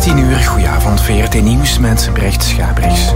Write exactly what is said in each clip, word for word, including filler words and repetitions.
tien uur, goedenavond, V R T Nieuws met Brecht Schabrichs.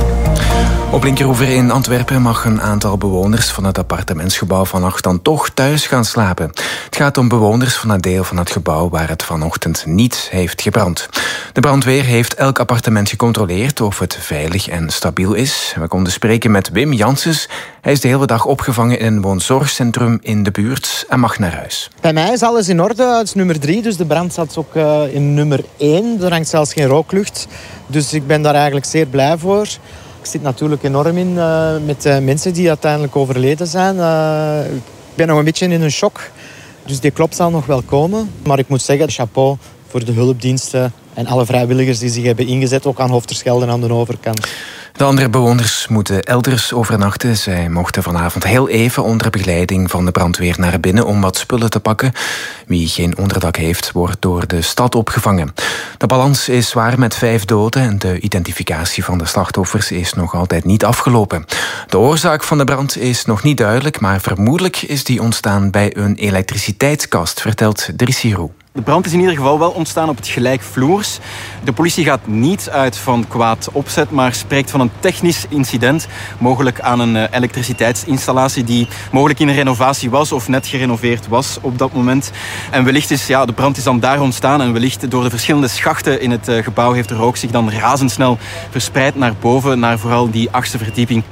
Op Linkeroever in Antwerpen mag een aantal bewoners van het appartementsgebouw vannacht dan toch thuis gaan slapen. Het gaat om bewoners van een deel van het gebouw waar het vanochtend niet heeft gebrand. De brandweer heeft elk appartement gecontroleerd of het veilig en stabiel is. We konden spreken met Wim Janssens. Hij is de hele dag opgevangen in een woonzorgcentrum in de buurt en mag naar huis. Bij mij is alles in orde. Het is nummer drie, dus de brand zat ook uh, in nummer één. Er hangt zelfs geen rooklucht. Dus ik ben daar eigenlijk zeer blij voor. Ik zit natuurlijk enorm in uh, met uh, mensen die uiteindelijk overleden zijn. Uh, ik ben nog een beetje in een shock. Dus die klop zal nog wel komen. Maar ik moet zeggen, chapeau voor de hulpdiensten en alle vrijwilligers die zich hebben ingezet, ook aan Hoofdterschelde en aan de overkant. De andere bewoners moeten elders overnachten. Zij mochten vanavond heel even onder begeleiding van de brandweer naar binnen om wat spullen te pakken. Wie geen onderdak heeft, wordt door de stad opgevangen. De balans is zwaar met vijf doden en de identificatie van de slachtoffers is nog altijd niet afgelopen. De oorzaak van de brand is nog niet duidelijk, maar vermoedelijk is die ontstaan bij een elektriciteitskast, vertelt Dries Roux. De brand is in ieder geval wel ontstaan op het gelijkvloers. De politie gaat niet uit van kwaad opzet, maar spreekt van een technisch incident. Mogelijk aan een elektriciteitsinstallatie die mogelijk in een renovatie was of net gerenoveerd was op dat moment. En wellicht is ja, de brand is dan daar ontstaan en wellicht door de verschillende schachten in het gebouw heeft de rook zich dan razendsnel verspreid naar boven, naar vooral die achtste verdieping.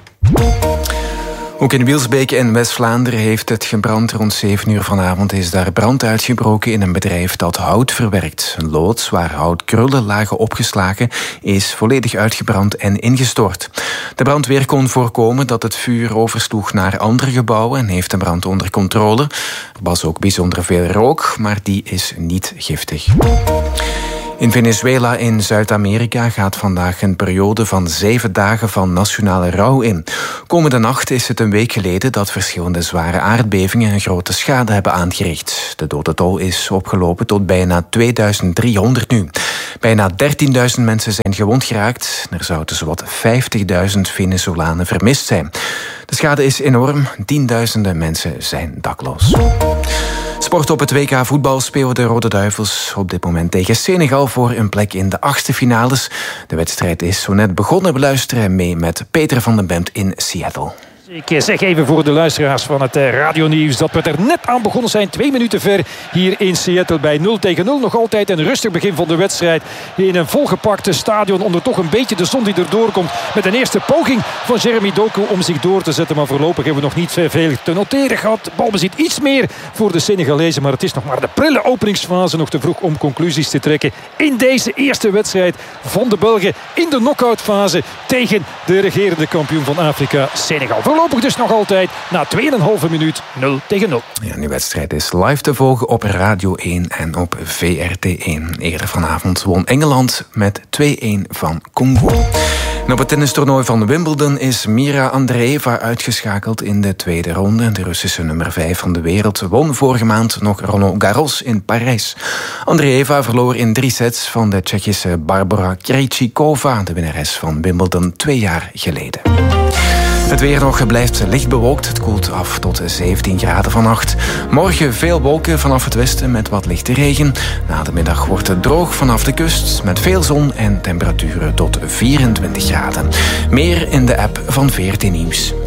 Ook in Wielsbeke in West-Vlaanderen heeft het gebrand. Rond zeven uur vanavond is daar brand uitgebroken in een bedrijf dat hout verwerkt. Een loods waar houtkrullen lagen opgeslagen is volledig uitgebrand en ingestort. De brandweer kon voorkomen dat het vuur oversloeg naar andere gebouwen en heeft de brand onder controle. Er was ook bijzonder veel rook, maar die is niet giftig. In Venezuela in Zuid-Amerika gaat vandaag een periode van zeven dagen van nationale rouw in. Komende nacht is het een week geleden dat verschillende zware aardbevingen een grote schade hebben aangericht. De dodental is opgelopen tot bijna tweeduizend driehonderd nu. Bijna dertienduizend mensen zijn gewond geraakt. Er zouden zowat vijftigduizend Venezolanen vermist zijn. De schade is enorm. Tienduizenden mensen zijn dakloos. Sport op het W K voetbal spelen de Rode Duivels op dit moment tegen Senegal voor een plek in de achtste finales. De wedstrijd is zo net begonnen. We luisteren mee met Peter van den Bemt in Seattle. Ik zeg even voor de luisteraars van het radionieuws dat we er net aan begonnen zijn. Twee minuten ver hier in Seattle bij nul tegen nul. Nog altijd een rustig begin van de wedstrijd. In een volgepakte stadion onder toch een beetje de zon die erdoor komt. Met een eerste poging van Jeremy Doku om zich door te zetten. Maar voorlopig hebben we nog niet veel te noteren gehad. Balbezit iets meer voor de Senegalezen. Maar het is nog maar de prille openingsfase. Nog te vroeg om conclusies te trekken in deze eerste wedstrijd van de Belgen. In de knock-outfase tegen de regerende kampioen van Afrika, Senegal. Voorlopig dus nog altijd na twee komma vijf minuut nul tegen nul. Ja, die wedstrijd is live te volgen op Radio één en op V R T één. Eerder vanavond won Engeland met twee-een van Congo. En op het tennistoernooi van Wimbledon is Mira Andreeva uitgeschakeld in de tweede ronde. De Russische nummer vijf van de wereld won vorige maand nog Roland Garros in Parijs. Andreeva verloor in drie sets van de Tsjechische Barbora Krejcikova, de winnares van Wimbledon twee jaar geleden. Het weer nog blijft licht bewolkt. Het koelt af tot zeventien graden vannacht. Morgen veel wolken vanaf het westen met wat lichte regen. Na de middag wordt het droog vanaf de kust met veel zon en temperaturen tot vierentwintig graden. Meer in de app van V R T Nieuws.